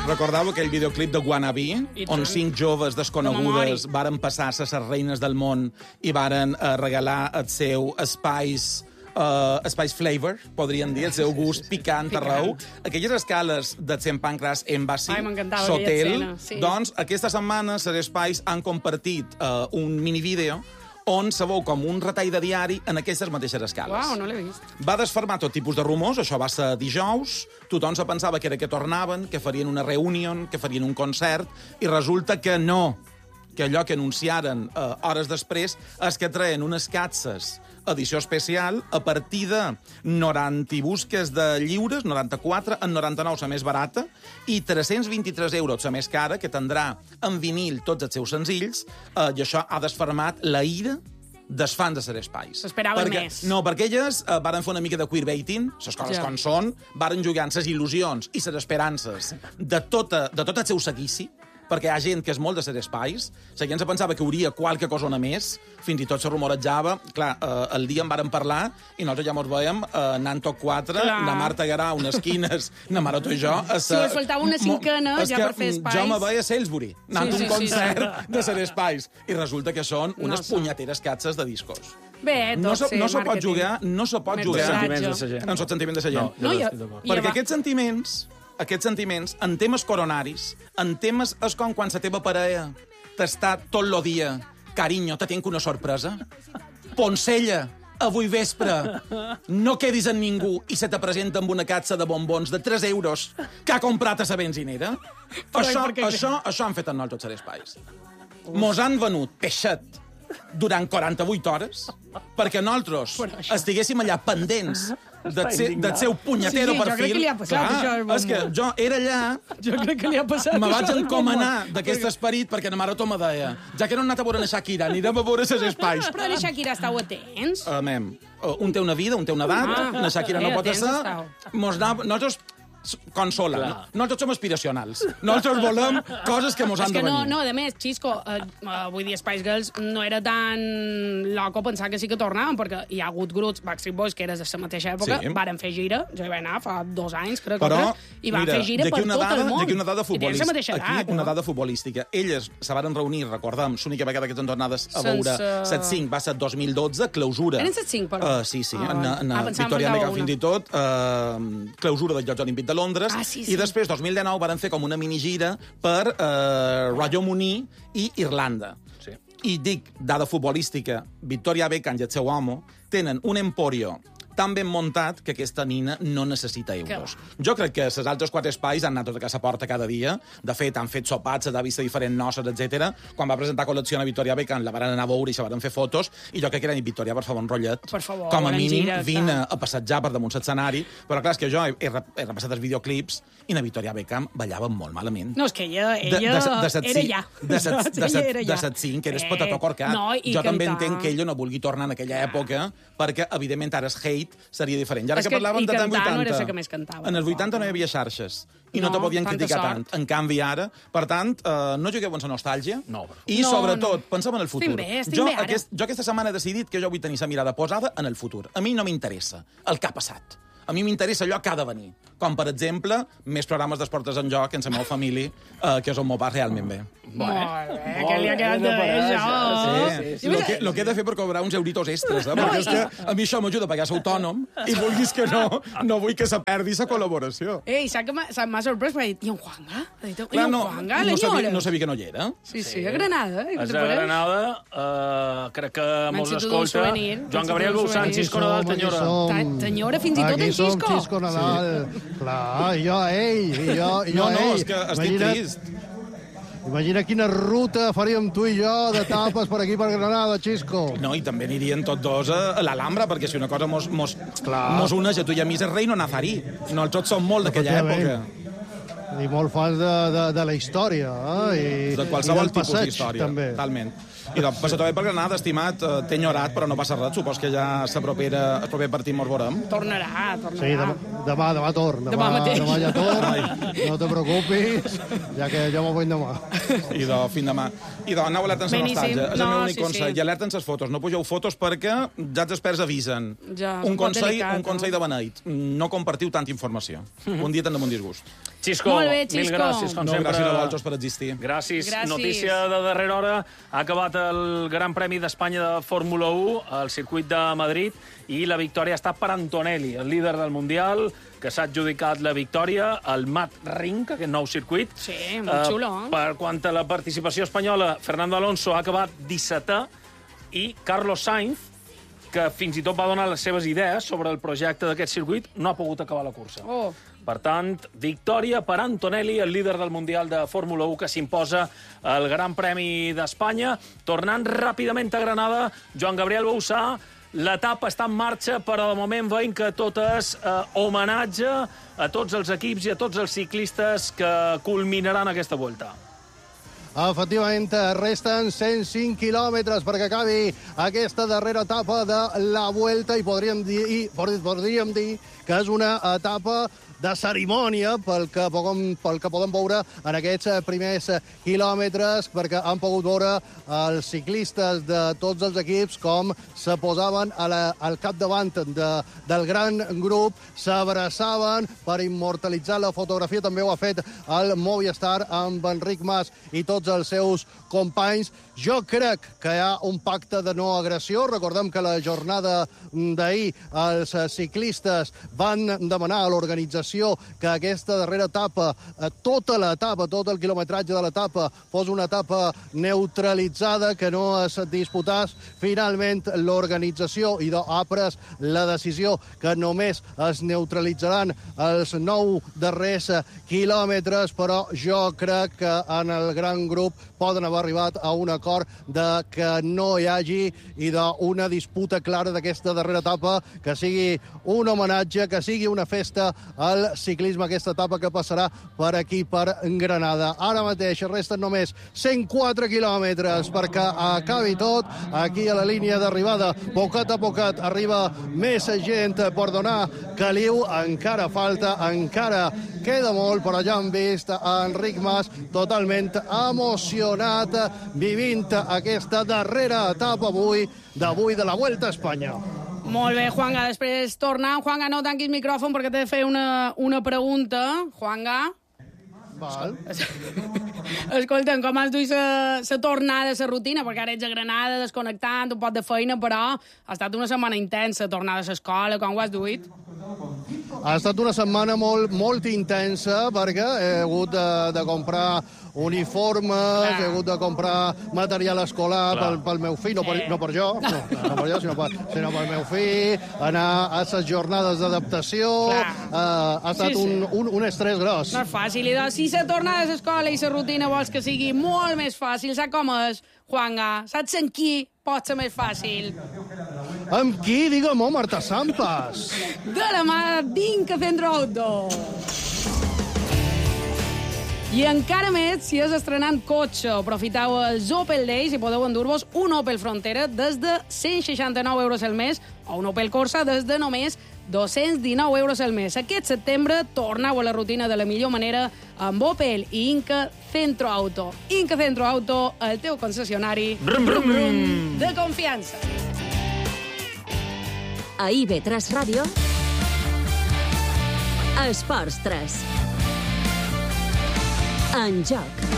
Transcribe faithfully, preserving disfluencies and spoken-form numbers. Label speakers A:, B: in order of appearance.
A: Recordeu aquell videoclip de Wannabe, on cinc joves desconegudes varen passar a ser reines del món i varen uh, regalar el seu espais... Uh, Spice Flavor, podríem dir, el seu gust picant arreu. Aquelles escales de Saint Pancras Embassy, Sotel, sí. Doncs aquesta setmana les Spice han compartit uh, un minivídeo on se veu com un retall de diari en aquestes mateixes escales.
B: Uau, no l'he vist.
A: Va desfermar tot tipus de rumors, això va ser dijous, tothom se pensava que era que tornaven, que farien una reunió, que farien un concert, i resulta que no, que allò que anunciaren eh, hores després és que traien unes catses edició especial a partir de noranta busques de lliures, noranta-quatre, en noranta-nou la més barata, i tres-cents vint-i-tres euros la més cara, que tindrà en vinil tots els seus senzills, eh, i això ha desfermat la ira dels fans de ser Spice.
B: S'esperaven més.
A: No, perquè elles eh, varen fer una mica de queerbaiting, les coses ja. com són, varen jugar amb les il·lusions i les esperances de, tota, de tot el seu seguici, perquè hi ha gent que és molt de ser Spice, la gent se pensava que hauria qualque cosa més, fins i tot se rumorejava. Clar, eh, el dia en vàrem parlar i nosaltres ja mos veiem eh, anant tot quatre, Clar. na Marta Garau, unes quines, na Maroto i jo... A
B: sa... Sí, us faltava una cinquena ja per fer Spice.
A: Jo me veia a Salisbury, anant sí, sí, un concert sí, sí. de ser Spice, i resulta que són unes no, punyeteres catses de discos.
B: Bé,
A: no se, no se pot jugar, no se pot jugar
C: en els
A: sentiments de la gent.
C: No,
B: no, jo,
A: perquè aquests sentiments... Aquests sentiments, en temes coronaris, en temes és com quan la teva parella t'està tot el dia, carinyo, te tinc una sorpresa, Poncella, avui vespre, no quedis en ningú i se te presenta amb una catsa de bombons de tres euros que ha comprat a la benzinera. Això, això, això han fet en nosaltres els espais. Mos han venut peixet durant quaranta-vuit hores perquè nosaltres estiguéssim allà pendents del seu, del seu punyetero
B: sí, sí,
A: perfil.
B: Jo crec que li ha passat, Clar, això. És,
A: és que jo era allà...
B: Jo crec que li ha passat.
A: Me vaig encomanar d'aquest esperit perquè la Maroto me deia ja que no hem anat a veure la Shakira, anirem a veure ses espais.
B: Però la Shakira estàu atents?
A: Uh, mem, uh, un té una vida, un té una edat, ah, la Shakira eh, no pot estar... Mos anava, nosaltres... consola. No? Nosaltres som aspiracionals. Nosaltres volem coses que mos han de venir.
B: No, no, a més, Xisco, eh, vull dir, Spice Girls no era tan loco pensar que sí que tornaven, perquè hi ha hagut grups, Backstreet Boys, que era de la mateixa època, sí. varen fer gira, jo hi vaig anar fa dos anys, crec que
A: Però,
B: i van
A: mira,
B: fer gira per tot
A: dada,
B: el món.
A: Aquí una dada futbolística.
B: Edat,
A: aquí una dada futbolística. Elles se varen reunir, recordem, l'única vegada que ens han tornades a veure set cinc va ser dos mil dotze, clausura.
B: Eren set cinc, però?
A: Uh, sí, sí, ah, en, en, en Victoria Beckham fins i tot, uh, clausura dels Jocs Olímpics de Londres,
B: ah, sí, sí.
A: i després, dos mil dinou, van fer com una minigira per eh, Rayo Muni i Irlanda.
C: Sí.
A: I dic, dada futbolística, Victoria Beckham i el seu home tenen un emporio tan ben muntat que aquesta nina no necessita euros. Jo crec que les altres quatre espais han anat a casa porta cada dia. De fet, han fet sopats, s'ha vist diferents noces, etcètera. Quan va presentar col·lecció a Victoria Beckham, la van anar a veure i se van fer fotos, i jo crec que era Victoria, per favor, un rotllet.
B: Per favor,
A: com a mínim,
B: gira,
A: vine a passejar per damunt l'escenari. Però clar, és que jo he, he, he repassat els videoclips i la Victoria Beckham ballava molt malament.
B: No, és que ella, ella de, de, de set, era ja.
A: De set, de set, de set cinc, que eres eh, patató corcat. No, jo cantar. També entenc que ella no vulgui tornar en aquella època, perquè, evidentment, ara el hate seria diferent. I ara
B: és
A: que parlàvem de vuitanta,
B: no era que més cantava.
A: En els vuitanta no hi havia xarxes i no, no te podien criticar tant. En canvi, ara, per tant, uh, no jugueu amb la nostàlgia
C: no,
A: i, no, sobretot, no. pensem en el futur.
B: Estim bé, estim
A: jo,
B: bé ara.
A: Aquest, jo aquesta setmana he decidit que jo vull tenir la mirada posada en el futur. A mi no m'interessa el que ha passat. A mi m'interessa allò que ha de venir. Com, per exemple, més programes d'esportes en joc en la meva família, eh, que és on m'ho va realment bé.
B: Molt bé, que li ha quedat de bé, això.
A: Sí, sí. Lo que, lo que he de fer per cobrar uns euritos extras, eh? Perquè és que a mi això m'ajuda a pagar l'autònom i vulguis que no, no vull que se perdi la col·laboració.
B: Ei, sap que m'ha sorprès, m'ha dit, i en Juanga? Ha dit, i en
A: no,
B: Juanga,
A: no, sabia, no sabia que no hi era.
B: Sí, sí, a Granada.
C: És a Granada, uh, crec que mos escolta Joan Gabriel Bolsán, Xisco Nadal, Tenyora.
B: Tenyora, fins i tot en Xisco.
D: Aquí som Xisco Nadal, clar, jo, ei, jo, jo,
A: no, no,
D: ei.
A: És que estic trist.
D: Imagina quina ruta faríem tu i jo de tapes per aquí, per Granada, Xisco.
A: No, i també anirien tots dos a l'Alhambra, perquè si una cosa mos, mos, mos uneix a tu i a mi és el Reino Nazarí. Nosaltres som molt d'aquella època.
D: I molt fans de, de, de la història, eh? I,
A: de qualsevol
D: i
A: tipus d'història, totalment. I doncs, passa també per Granada, estimat, eh, t'he enyorat, però no passa res. Supos que ja el proper, el proper partit mos veurem.
B: Tornarà, tornarà.
D: Sí, demà, demà, demà torn. Demà,
B: demà mateix.
D: Demà ja torn.
A: Ai.
D: No no te preocupis, ja que jo m'ho vull demà.
A: I de fin demà. I de anau alerta-nos la nostàlgia. És el meu únic consell. I alerta-nos les fotos. No pugeu fotos perquè ja els experts avisen. Un consell de beneït. No compartiu tanta informació. Un dia tant de bon disgust.
C: Xisco, mil gràcies, com sempre.
A: Gràcies a vosaltres per existir.
C: Gràcies. Notícia de darrera hora. Ha acabat el Gran Premi d'Espanya de Fórmula u al circuit de Madrid i la victòria ha estat per Antonelli, el líder del Mundial, que s'ha adjudicat la victòria al Mat Ring, aquest nou circuit.
B: Sí, molt xulo.
C: Uh, per quant a la participació espanyola, Fernando Alonso ha acabat dissetè i Carlos Sainz, que fins i tot va donar les seves idees sobre el projecte d'aquest circuit, no ha pogut acabar la cursa.
B: Oh.
C: Per tant, victòria per Antonelli, el líder del Mundial de Fórmula u, que s'imposa al Gran Premi d'Espanya. Tornant ràpidament a Granada, Joan Gabriel Bouzá, l'etapa està en marxa, però de moment veiem que tot és eh, homenatge a tots els equips i a tots els ciclistes que culminaran aquesta volta.
D: Efectivament, resten cent cinc quilòmetres perquè acabi aquesta darrera etapa de la Vuelta i podríem dir, podríem dir que és una etapa de cerimònia pel que, podem, pel que podem veure en aquests primers quilòmetres, perquè han pogut veure els ciclistes de tots els equips com se posaven a la, al capdavant de, del gran grup, s'abraçaven per immortalitzar la fotografia. També ho ha fet el Movistar amb Enric Mas i tots els seus companys. Jo crec que hi ha un pacte de no agressió. Recordem que la jornada d'ahir els ciclistes van demanar a l'organització que aquesta darrera etapa, tota l'etapa, tot el quilometratge de l'etapa, fos una etapa neutralitzada, que no es disputàs. Finalment, l'organització i ha pres la decisió que només es neutralitzaran els nou darrers quilòmetres, però jo crec que en el gran grup poden haver arribat a un acord de que no hi hagi i d'una disputa clara d'aquesta darrera etapa, que sigui un homenatge, que sigui una festa al ciclisme, aquesta etapa que passarà per aquí, per Granada. Ara mateix resten només cent quatre quilòmetres perquè acabi tot. Aquí a la línia d'arribada, poquet a poquet, arriba més gent per donar caliu. Encara falta, encara queda molt, però ja hem vist a Enric Mas totalment emocionat vivint aquesta darrera etapa avui d'avui de la Vuelta a Espanya.
B: Molt bé, Juanga, després torna. Juanga, no tanquis micròfon perquè t'he de fer una, una pregunta. Juanga?
D: Val.
B: Escolta, com has duit la tornada, la rutina? Perquè ara ets a Granada, desconnectant, un pot de feina, però ha estat una setmana intensa, tornada a l'escola. Com ho has duit?
D: Ha estat una setmana molt, molt intensa perquè he hagut de, de comprar uniformes, Clar. he hagut de comprar material escolar pel, pel meu fill, no per, no per jo, no, no per jo, sinó per, sinó pel meu fill, anar a les jornades d'adaptació, uh, ha estat sí, sí. Un, un, un estrès gros.
B: No és fàcil, i doncs, si la tornada a l'escola i la rutina vols que sigui molt més fàcil, saps com és, Juanga? Saps amb qui pot ser més fàcil?
D: Amb qui? Digue-m'ho, Marta Sampas.
B: De la mà d'Inca Centro Auto. I encara més, si és estrenant cotxe, aprofiteu els Opel Days i podeu endur-vos un Opel Frontera des de cent seixanta-nou euros al mes o un Opel Corsa des de només dos-cents dinou euros al mes. Aquest setembre torneu a la rutina de la millor manera amb Opel i Inca Centro Auto. Inca Centro Auto, el teu concessionari
C: brum, brum, brum.
B: de confiança.
E: A I V tres Ràdio, Esports tres. En joc.